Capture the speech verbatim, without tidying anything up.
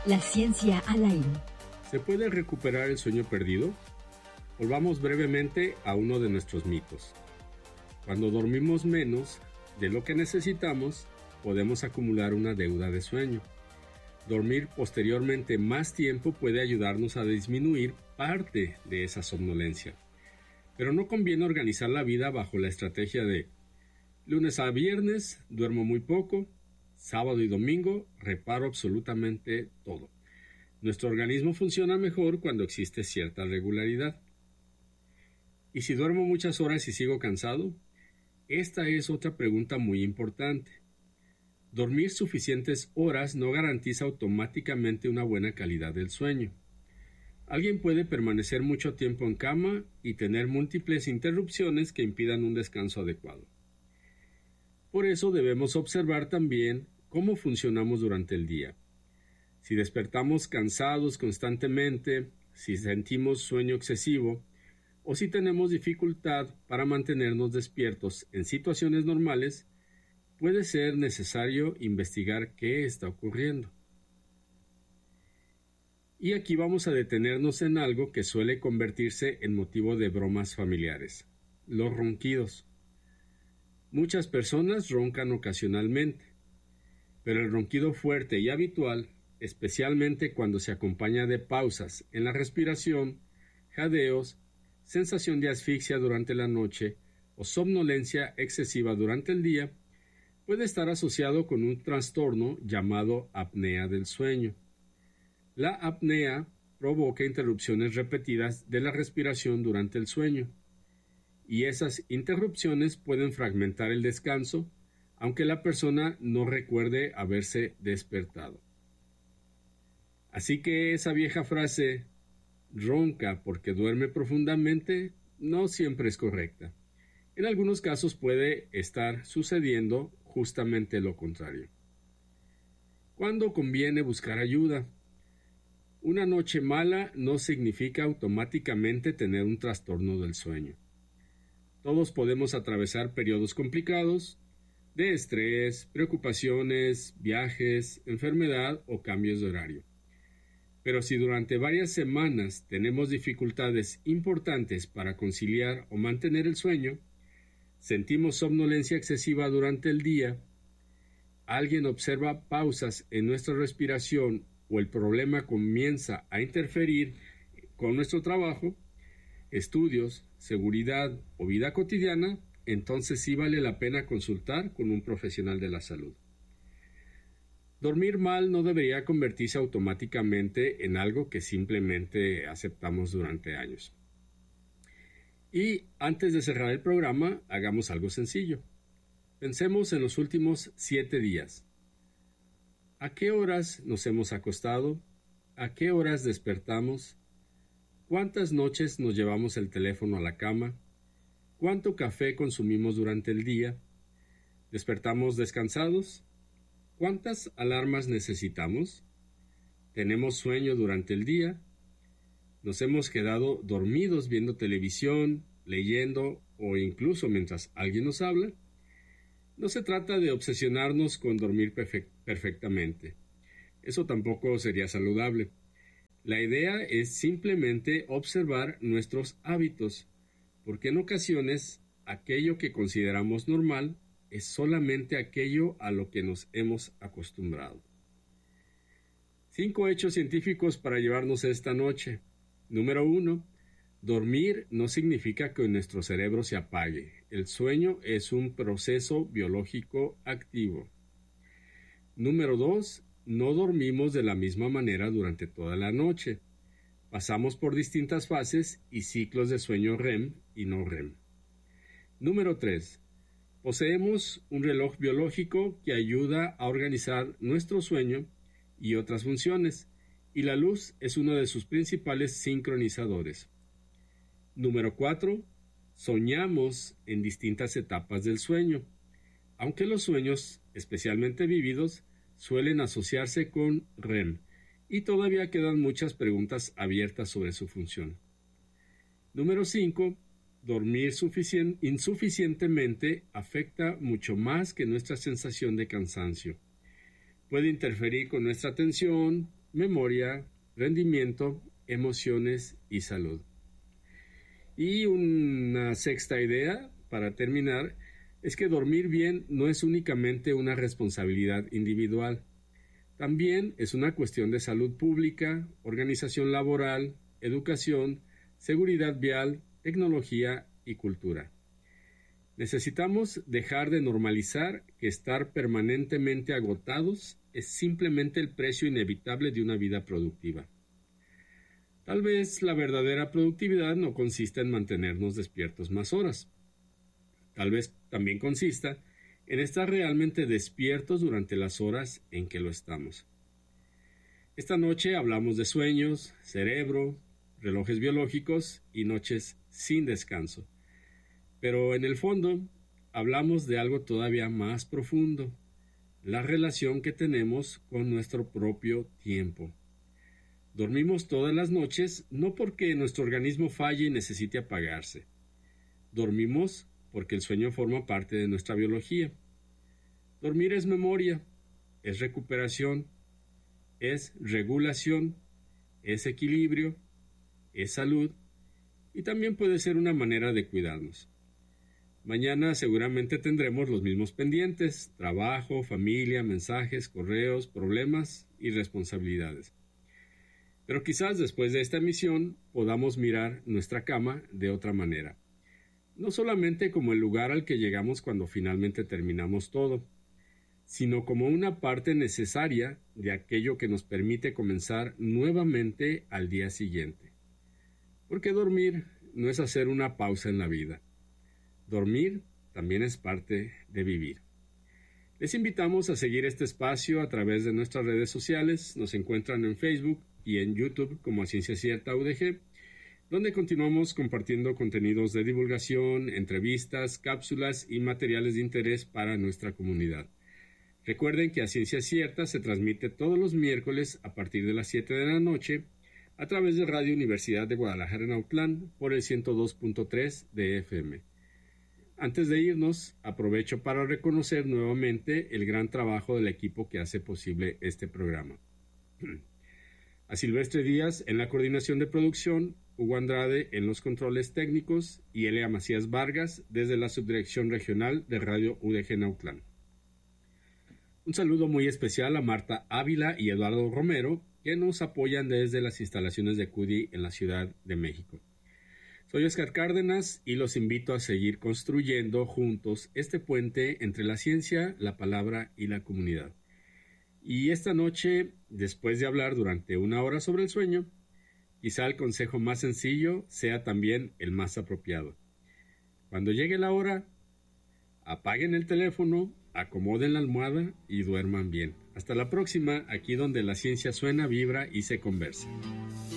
La ciencia al aire. ¿Se puede recuperar el sueño perdido? Volvamos brevemente a uno de nuestros mitos. Cuando dormimos menos de lo que necesitamos, podemos acumular una deuda de sueño. Dormir posteriormente más tiempo puede ayudarnos a disminuir parte de esa somnolencia. Pero no conviene organizar la vida bajo la estrategia de lunes a viernes duermo muy poco, sábado y domingo reparo absolutamente todo. Nuestro organismo funciona mejor cuando existe cierta regularidad. ¿Y si duermo muchas horas y sigo cansado? Esta es otra pregunta muy importante. Dormir suficientes horas no garantiza automáticamente una buena calidad del sueño. Alguien puede permanecer mucho tiempo en cama y tener múltiples interrupciones que impidan un descanso adecuado. Por eso debemos observar también cómo funcionamos durante el día. Si despertamos cansados constantemente, si sentimos sueño excesivo, o si tenemos dificultad para mantenernos despiertos en situaciones normales, puede ser necesario investigar qué está ocurriendo. Y aquí vamos a detenernos en algo que suele convertirse en motivo de bromas familiares: los ronquidos. Muchas personas roncan ocasionalmente, pero el ronquido fuerte y habitual, especialmente cuando se acompaña de pausas en la respiración, jadeos, sensación de asfixia durante la noche o somnolencia excesiva durante el día, puede estar asociado con un trastorno llamado apnea del sueño. La apnea provoca interrupciones repetidas de la respiración durante el sueño, y esas interrupciones pueden fragmentar el descanso, aunque la persona no recuerde haberse despertado. Así que esa vieja frase, ronca porque duerme profundamente, no siempre es correcta. En algunos casos puede estar sucediendo justamente lo contrario. ¿Cuándo conviene buscar ayuda? Una noche mala no significa automáticamente tener un trastorno del sueño. Todos podemos atravesar periodos complicados de estrés, preocupaciones, viajes, enfermedad o cambios de horario. Pero si durante varias semanas tenemos dificultades importantes para conciliar o mantener el sueño, sentimos somnolencia excesiva durante el día, alguien observa pausas en nuestra respiración o el problema comienza a interferir con nuestro trabajo, estudios, seguridad o vida cotidiana, entonces sí vale la pena consultar con un profesional de la salud. Dormir mal no debería convertirse automáticamente en algo que simplemente aceptamos durante años. Y antes de cerrar el programa, hagamos algo sencillo. Pensemos en los últimos siete días. ¿A qué horas nos hemos acostado? ¿A qué horas despertamos? ¿Cuántas noches nos llevamos el teléfono a la cama? ¿Cuánto café consumimos durante el día? ¿Despertamos descansados? ¿Cuántas alarmas necesitamos? ¿Tenemos sueño durante el día? ¿Nos hemos quedado dormidos viendo televisión, leyendo o incluso mientras alguien nos habla? No se trata de obsesionarnos con dormir perfect- perfectamente. Eso tampoco sería saludable. La idea es simplemente observar nuestros hábitos, porque en ocasiones aquello que consideramos normal es solamente aquello a lo que nos hemos acostumbrado. Cinco hechos científicos para llevarnos esta noche. Número uno. Dormir no significa que nuestro cerebro se apague. El sueño es un proceso biológico activo. Número dos. No dormimos de la misma manera durante toda la noche. Pasamos por distintas fases y ciclos de sueño R E M y no R E M. Número tres. Poseemos un reloj biológico que ayuda a organizar nuestro sueño y otras funciones, y la luz es uno de sus principales sincronizadores. Número cuatro. Soñamos en distintas etapas del sueño, aunque los sueños, especialmente vívidos, suelen asociarse con R E M, y todavía quedan muchas preguntas abiertas sobre su función. Número cinco. Dormir suficien- insuficientemente afecta mucho más que nuestra sensación de cansancio. Puede interferir con nuestra atención, memoria, rendimiento, emociones y salud. Y una sexta idea, para terminar, es que dormir bien no es únicamente una responsabilidad individual. También es una cuestión de salud pública, organización laboral, educación, seguridad vial, tecnología y cultura. Necesitamos dejar de normalizar que estar permanentemente agotados es simplemente el precio inevitable de una vida productiva. Tal vez la verdadera productividad no consista en mantenernos despiertos más horas. Tal vez también consista en estar realmente despiertos durante las horas en que lo estamos. Esta noche hablamos de sueños, cerebro, relojes biológicos y noches sin descanso. Pero en el fondo hablamos de algo todavía más profundo, la relación que tenemos con nuestro propio tiempo. Dormimos todas las noches no porque nuestro organismo falle y necesite apagarse. Dormimos porque el sueño forma parte de nuestra biología. Dormir es memoria, es recuperación, es regulación, es equilibrio, es salud y también puede ser una manera de cuidarnos. Mañana seguramente tendremos los mismos pendientes: trabajo, familia, mensajes, correos, problemas y responsabilidades. Pero quizás después de esta emisión podamos mirar nuestra cama de otra manera. No solamente como el lugar al que llegamos cuando finalmente terminamos todo, sino como una parte necesaria de aquello que nos permite comenzar nuevamente al día siguiente. Porque dormir no es hacer una pausa en la vida. Dormir también es parte de vivir. Les invitamos a seguir este espacio a través de nuestras redes sociales. Nos encuentran en Facebook y en YouTube como A Ciencia Cierta U D G, donde continuamos compartiendo contenidos de divulgación, entrevistas, cápsulas y materiales de interés para nuestra comunidad. Recuerden que A Ciencia Cierta se transmite todos los miércoles a partir de las siete de la noche a través de Radio Universidad de Guadalajara en Autlán por el ciento dos punto tres de F M. Antes de irnos, aprovecho para reconocer nuevamente el gran trabajo del equipo que hace posible este programa. A Silvestre Díaz en la coordinación de producción, Hugo Andrade en los controles técnicos y Elia Macías Vargas desde la Subdirección Regional de Radio U D G en Autlán. Un saludo muy especial a Marta Ávila y Eduardo Romero, que nos apoyan desde las instalaciones de C U D I en la Ciudad de México. Soy Oscar Cárdenas y los invito a seguir construyendo juntos este puente entre la ciencia, la palabra y la comunidad. Y esta noche, después de hablar durante una hora sobre el sueño, quizá el consejo más sencillo sea también el más apropiado. Cuando llegue la hora, apaguen el teléfono, acomoden la almohada y duerman bien. Hasta la próxima, aquí donde la ciencia suena, vibra y se conversa.